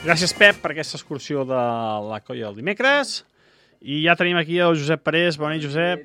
Gràcies, Pep, per aquesta excursió de la colla del dimecres. I ja tenim aquí el Josep Parés. Bona nit, Josep.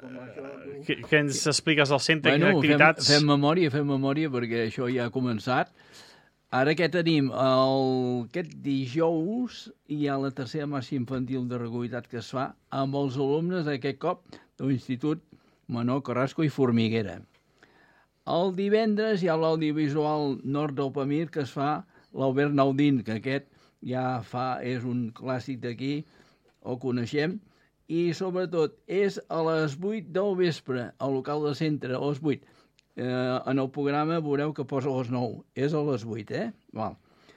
Què ens expliques del centre? Quines activitats? Fem memòria, perquè això ja ha començat. Ara què tenim? Aquest dijous hi ha la tercera marxa infantil de regularitat que es fa amb els alumnes d'aquest cop de l'Institut Manó Carrasco i Formiguera. El divendres hi ha l'audiovisual Nord del Pamir que es fa l'Albert Naudín, que aquest ja és un clàssic d'aquí, el coneixem, i sobretot és a les 8 del vespre, al local de centre, a les 8. En el programa veureu que posa a les 9. És a les 8, Val.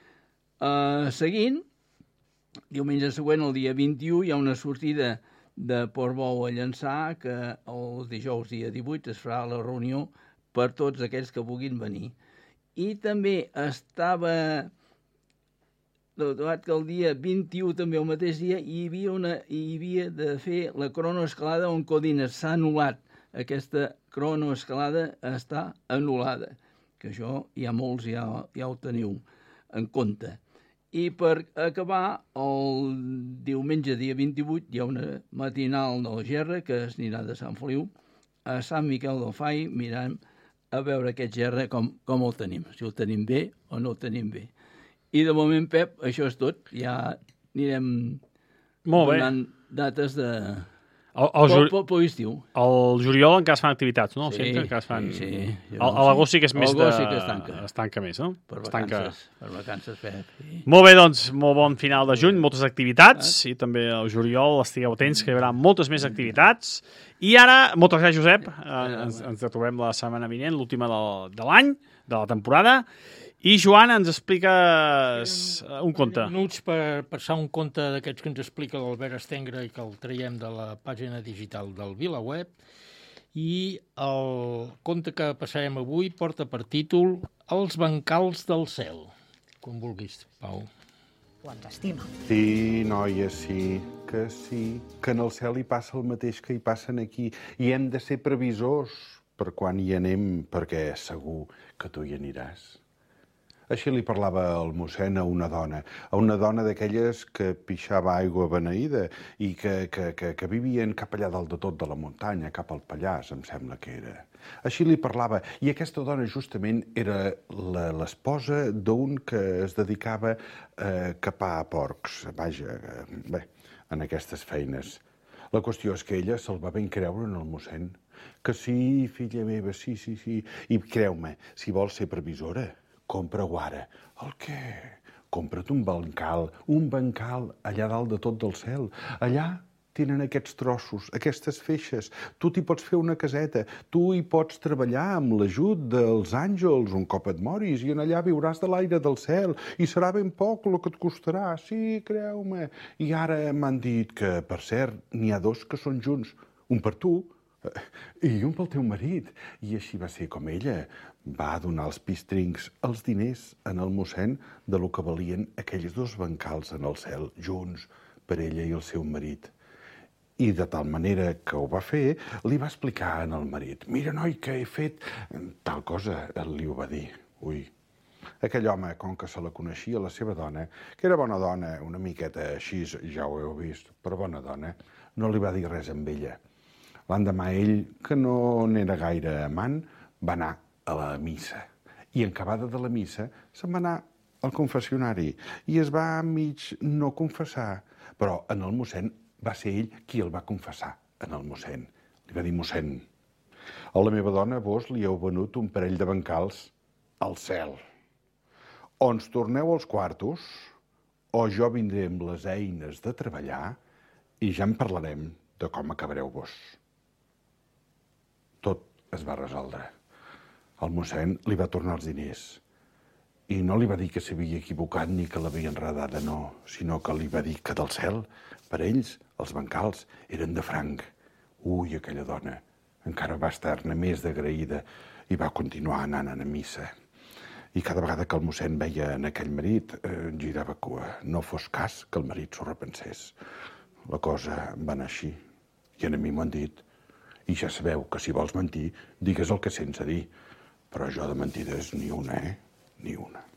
Seguint, diumenge següent, el dia 21, hi ha una sortida de Portbou a Llançà, que el dijous, dia 18, es farà la reunió per tots aquells que vulguin venir. I també estava notat que el dia 21, també el mateix dia, hi havia de fer la cronoescalada on Codines s'ha anul·lat. Aquesta cronoescalada està anul·lada, que això ja molts ja ho teniu en compte. I per acabar, el diumenge, dia 28, hi ha una matinal del Gerra que es anirà de Sant Feliu a Sant Miquel del Fai, mirant a veure aquest gerra com el tenim, si el tenim bé o no el tenim bé. I de moment, Pep, això és tot. Ja anirem donant dates de... per l'estiu. El juliol encara es fan activitats, no? Sí. A l'agost sí que és més de... A l'agost sí que es tanca més, no? Per vacances, Pep. Sí. Molt bé, doncs, molt bon final de juny, moltes activitats, i també el juliol estigueu atents, que hi haurà moltes més activitats. I ara, moltes gràcies, Josep. Ens trobem la setmana vinent, l'última de l'any, de la temporada. I, Joan, ens expliques un conte. Minuts per passar un conte d'aquests que ens explica l'Albert Estengre i que el traiem de la pàgina digital del VilaWeb. I el conte que passarem avui porta per títol Els bancals del cel. Com vulguis, Pau. O ens estima. Sí, noia, sí, que en el cel hi passa el mateix que hi passen aquí. I hem de ser previsors per quan hi anem, perquè segur que tu hi aniràs. Així li parlava el mossèn a una dona d'aquelles que pixava aigua beneïda i que vivien cap allà dalt de tot de la muntanya, cap al Pallars, em sembla que era. Així li parlava, i aquesta dona justament era l'esposa d'un que es dedicava a capar porcs, vaja, bé, en aquestes feines. La qüestió és que ella se'l va ben creure en el mossèn, que sí, filla meva, sí, i creu-me, si vols ser previsora, compra-ho ara. El què? Compra't un bancal allà dalt de tot del cel. Allà tenen aquests trossos, aquestes feixes. Tu t'hi pots fer una caseta, tu hi pots treballar amb l'ajut dels àngels un cop et moris i en allà viuràs de l'aire del cel i serà ben poc el que et costarà. Sí, creu-me. I ara m'han dit que, per cert, n'hi ha dos que són junts. Un per tu i un pel teu marit. I així va ser com ella va donar els pistrincs, els diners en el mossèn de lo que valien aquells dos bancals en el cel, junts, per ella i el seu marit. I de tal manera que ho va fer, li va explicar en el marit. Mira, noi, que he fet tal cosa, li ho va dir. Ui. Aquell home, com que se la coneixia la seva dona, que era bona dona, una miqueta així, ja ho heu vist, però bona dona, no li va dir res amb ella. L'endemà ell, que no n'era gaire amant, va anar a la missa. I en acabada de la missa se'n va anar al confessionari i es va mig no confessar. Però en el mossèn va ser ell qui el va confessar, en el mossèn. Li va dir, mossèn, a la meva dona vos li heu venut un parell de bancals al cel. O ens torneu als quartos, o jo vindré amb les eines de treballar i ja en parlarem de com acabareu vos. Tot es va resoldre. El mossèn li va tornar els diners i no li va dir que s'havia equivocat ni que l'havia enredada, no, sinó que li va dir que del cel, per ells, els bancals eren de franc. Ui, aquella dona encara va estar-ne més d'agraïda i va continuar anant a missa. I cada vegada que el mossèn veia en aquell marit, girava cua. No fos cas que el marit s'ho repensés. La cosa va anar així. I a mi m'ho han dit. I ja sabeu que si vols mentir, digues el que sents a dir. Però jo de mentides ni una, Ni una.